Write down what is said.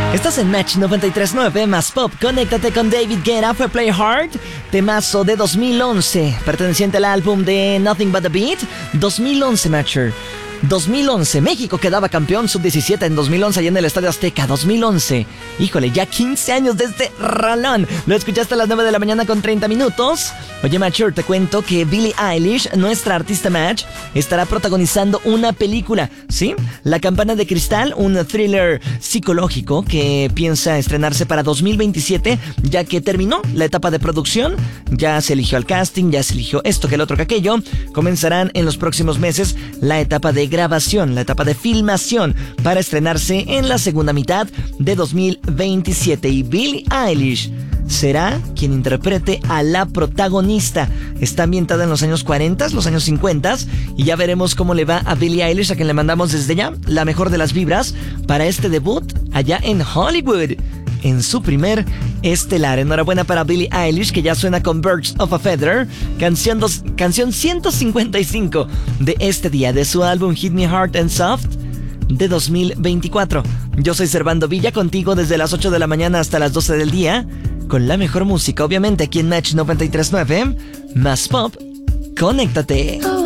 Estás en Match 93.9 más Pop. Conéctate con David Guetta. Fue Play Hard, temazo de 2011, perteneciente al álbum de Nothing But The Beat. 2011, Matcher. 2011, México quedaba campeón sub-17 en 2011 allá en el Estadio Azteca. 2011, híjole, ya 15 años de este rolón. Lo escuchaste a las 9 de la mañana con 30 minutos. Oye, Matcher, te cuento que Billie Eilish, nuestra artista Match, estará protagonizando una película, ¿sí? La Campana de Cristal, un thriller psicológico que piensa estrenarse para 2027, ya que terminó la etapa de producción, ya se eligió al casting, ya se eligió esto, que el otro, que aquello. Comenzarán en los próximos meses la etapa de grabación, la etapa de filmación, para estrenarse en la segunda mitad de 2027. Y Billie Eilish será quien interprete a la protagonista. Está ambientada en los años 40, los años 50, y ya veremos cómo le va a Billie Eilish, a quien le mandamos desde ya la mejor de las vibras para este debut allá en Hollywood, en su primer estelar. Enhorabuena para Billie Eilish, que ya suena con Birds of a Feather, canción 155 de este día, de su álbum Hit Me Hard and Soft de 2024. Yo soy Servando Villa, contigo desde las 8 de la mañana hasta las 12 del día, con la mejor música, obviamente aquí en Match 93.9 más Pop. Conéctate.